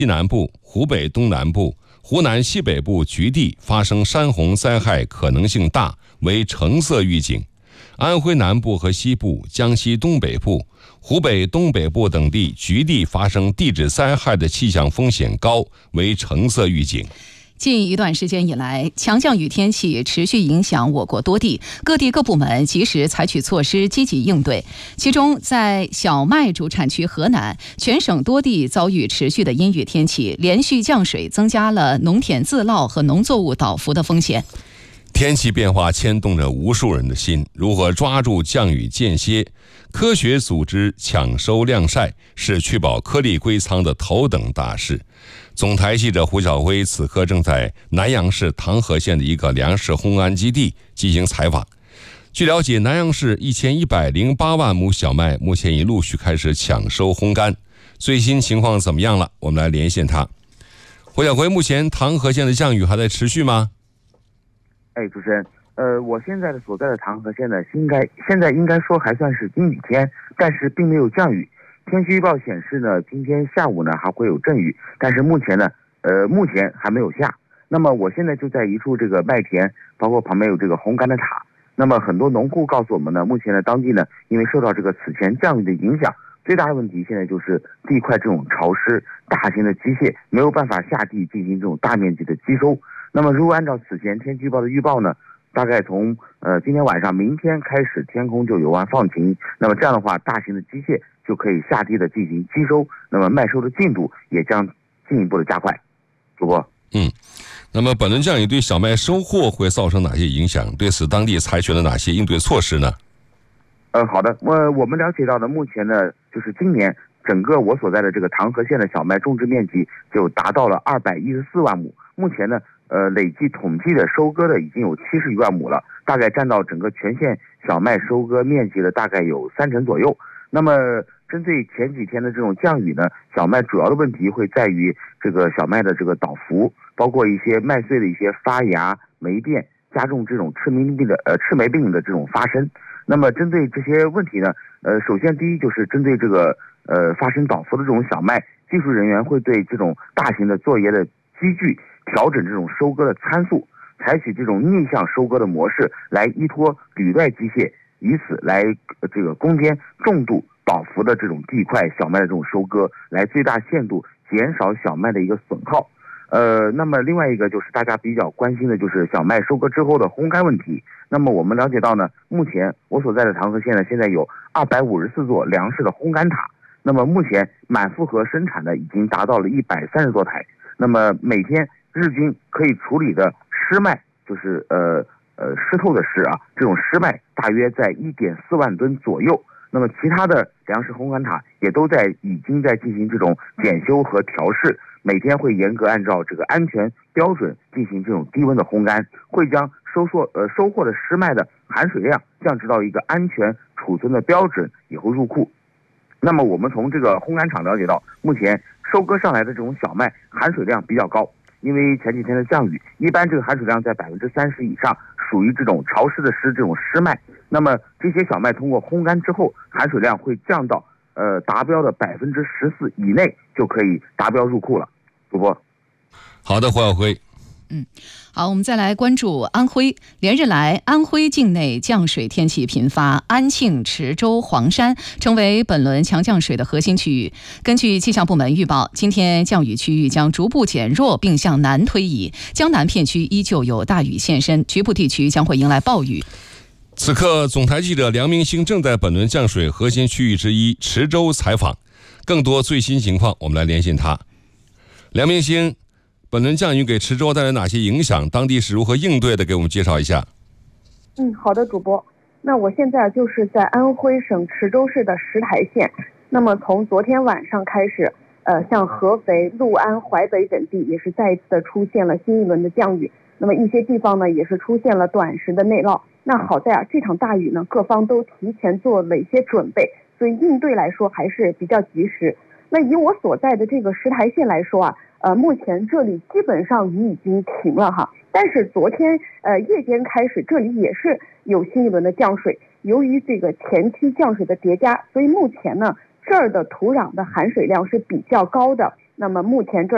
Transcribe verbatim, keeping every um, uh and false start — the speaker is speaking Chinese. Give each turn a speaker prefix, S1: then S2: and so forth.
S1: 西南部、湖北东南部、湖南西北部局地发生山洪灾害可能性大，为橙色预警。安徽南部和西部、江西东北部、湖北东北部等地局地发生地质灾害的气象风险高，为橙色预警。
S2: 近一段时间以来，强降雨天气持续影响我国多地，各地各部门及时采取措施，积极应对。其中，在小麦主产区河南，全省多地遭遇持续的阴雨天气，连续降水增加了农田自涝和农作物倒伏的风险。
S1: 天气变化牵动着无数人的心，如何抓住降雨间歇，科学组织抢收晾晒，是确保颗粒归仓的头等大事。总台记者胡晓辉此刻正在南阳市唐河县的一个粮食烘干基地进行采访。据了解，南阳市一千一百零八万亩小麦目前已陆续开始抢收烘干，最新情况怎么样了？我们来连线他。胡晓辉，目前唐河县的降雨还在持续吗？
S3: 哎，主持人，呃，我现在的所在的唐河县呢，应该现在应该说还算是阴雨天，但是并没有降雨。天气预报显示呢，今天下午呢还会有阵雨，但是目前呢，呃，目前还没有下。那么我现在就在一处这个麦田，包括旁边有这个烘干的塔。那么很多农户告诉我们呢，目前呢当地呢，因为受到这个此前降雨的影响，最大的问题现在就是地块这种潮湿，大型的机械没有办法下地进行这种大面积的机收。那么如果按照此前天气预报的预报呢，大概从呃今天晚上、明天开始，天空就有望放晴。那么这样的话，大型的机械就可以下地的进行机收，那么麦收的进度也将进一步的加快。主播，
S1: 嗯，那么本轮降雨对小麦收获会造成哪些影响？对此，当地采取了哪些应对措施呢？
S3: 呃，好的，我我们了解到的，目前呢，就是今年整个我所在的这个唐河县的小麦种植面积就达到了二百一十四万亩。目前呢，呃，累计统计的收割的已经有七十余万亩了，大概占到整个全县小麦收割面积的大概有三成左右。那么，针对前几天的这种降雨呢，小麦主要的问题会在于这个小麦的这个倒伏，包括一些麦穗的一些发芽、霉变，加重这种赤霉病的呃赤霉病的这种发生。那么，针对这些问题呢，呃，首先第一就是针对这个呃发生倒伏的这种小麦，技术人员会对这种大型的作业的机具调整这种收割的参数，采取这种逆向收割的模式来依托履带机械，以此来、呃、这个攻坚重度倒伏的这种地块小麦的这种收割，来最大限度减少小麦的一个损耗。呃，那么另外一个就是大家比较关心的就是小麦收割之后的烘干问题。那么我们了解到呢，目前我所在的唐河县呢，现在有二百五十四座粮食的烘干塔。那么目前满负荷生产的已经达到了一百三十多台。那么每天日均可以处理的湿麦，就是呃呃湿透的湿啊，这种湿麦大约在一点四万吨左右。那么其他的粮食烘干塔也都在已经在进行这种检修和调试，每天会严格按照这个安全标准进行这种低温的烘干，会将收获呃收获的湿麦的含水量降至到一个安全储存的标准以后入库。那么我们从这个烘干厂了解到，目前收割上来的这种小麦含水量比较高，因为前几天的降雨，一般这个含水量在百分之三十以上，属于这种潮湿的湿这种湿麦。那么这些小麦通过烘干之后，含水量会降到呃达标的百分之十四以内，就可以达标入库了。主播，
S1: 好的，胡晓辉。
S2: 嗯，好，我们再来关注安徽。连日来，安徽境内降水天气频发，安庆、池州、黄山成为本轮强降水的核心区域。根据气象部门预报，今天降雨区域将逐步减弱，并向南推移。江南片区依旧有大雨现身，局部地区将会迎来暴雨。
S1: 此刻，总台记者梁明星正在本轮降水核心区域之一池州采访，更多最新情况，我们来连线他。梁明星，本轮降雨给池州带来哪些影响？当地是如何应对的？给我们介绍一下。
S4: 嗯，好的，主播。那我现在就是在安徽省池州市的石台县。那么从昨天晚上开始，呃，像合肥、六安、淮北等地也是再一次的出现了新一轮的降雨。那么一些地方呢，也是出现了短时的内涝。那好在啊，这场大雨呢，各方都提前做了一些准备，所以应对来说还是比较及时。那以我所在的这个石台县来说啊，呃，目前这里基本上雨已经停了哈，但是昨天呃夜间开始，这里也是有新一轮的降水。由于这个前期降水的叠加，所以目前呢这儿的土壤的含水量是比较高的。那么目前这儿